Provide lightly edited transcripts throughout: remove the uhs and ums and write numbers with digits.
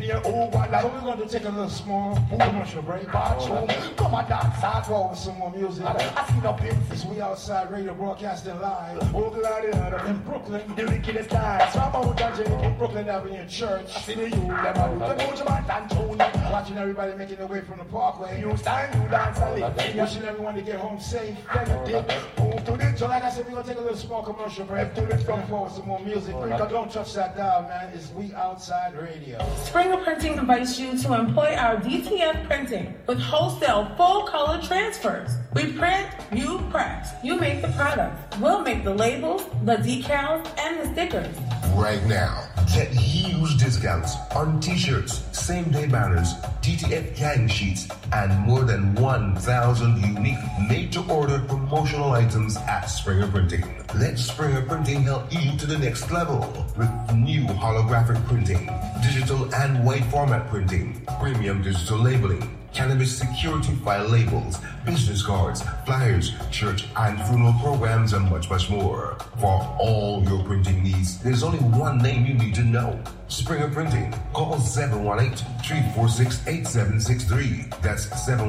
here, oh, what like. So we're going to take a little small commercial break. Come on, dance, I'll go with some more music. I see no pins. We outside radio broadcasting live. Oh, glad in Brooklyn, the wickedest guys. From out in Brooklyn Avenue Church. I see the youth, them out. The Mojaman and Tony. Watching everybody making their way from the parkway. You stand, you dance, and live. Wishing everyone to get home safe. Move to the, so like I said, we're going to take a little small commercial break. Come forward some more music. Don't touch that dial, man. It's We Outside Radio. Springer Printing invites you to employ our DTF printing with wholesale full color transfers. We print, you press. You make the product. We'll make the labels, the decals, and the stickers. Right now, get huge discounts on t-shirts, same-day banners, DTF gang sheets, and more than 1,000 unique made-to-order promotional items at Springer Printing. Let Springer Printing help you to the next level with new holographic printing, digital and white format printing, premium digital labeling, cannabis security file labels, business cards, flyers, church and funeral programs, and much, much more. For all your printing needs, there's only one name you need to know. Springer Printing. Call 718-346-8763. That's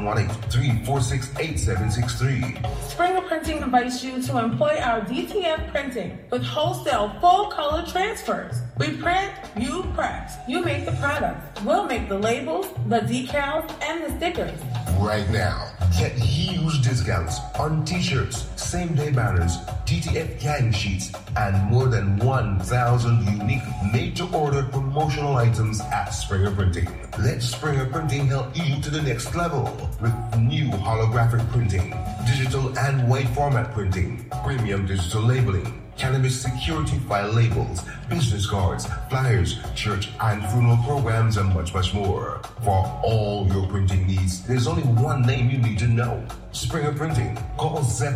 718-346-8763. Springer Printing invites you to employ our DTF printing with wholesale full color transfers. We print, you press. You make the product. We'll make the labels, the decals, and the stickers. Right now, get huge discounts on t-shirts, same-day banners, DTF gang sheets, and more than 1,000 unique made-to-order promotional items at Springer Printing. Let Springer Printing help you to the next level with new holographic printing, digital and white format printing, premium digital labeling, cannabis security file labels, business cards, flyers, church and funeral programs, and much, much more. For all your printing needs, there's only one name you need to know. Springer Printing. Call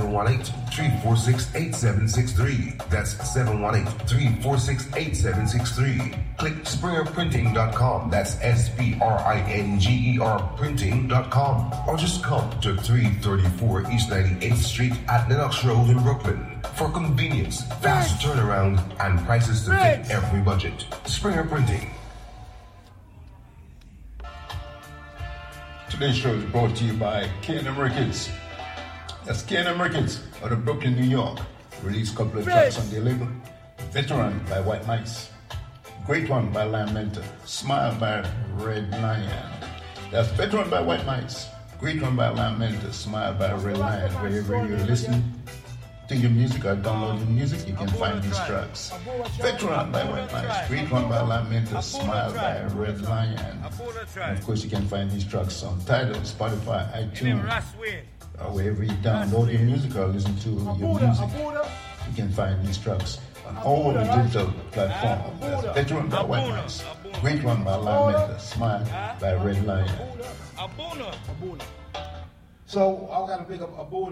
718-346-8763. That's 718-346-8763. Click springerprinting.com. That's SPRINGER printing.com. Or just come to 334 East 98th Street at Lennox Road in Brooklyn. For convenience, fast turnaround, and prices to fit every budget. Springer Printing. Today's show is brought to you by K&M Records. That's K&M Records out of Brooklyn, New York. Released a couple of tracks on their label. Veteran by White Mice. Great One by Lamenta. Smile by Red Lion. That's Veteran by White Mice. Great One by Lamenta. Smile by Red Lion. Wherever you're listening to your music or download your music, you can find these tracks. Veteran by White Mice, Great One by Lamenta, Smile by Red Lion. And of course, you can find these tracks on Tidal, Spotify, iTunes, or wherever you download your music or listen to your music. You can find these tracks on all the digital platforms. That's Veteran by White Mice, Great One by Lamenta, Smile by Red Lion. So I got to pick up a